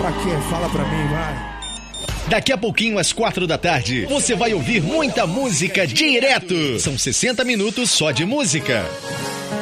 pra quê? Fala pra mim, vai. Daqui a pouquinho, às 4 da tarde, você vai ouvir muita música direto. São 60 minutos só de música.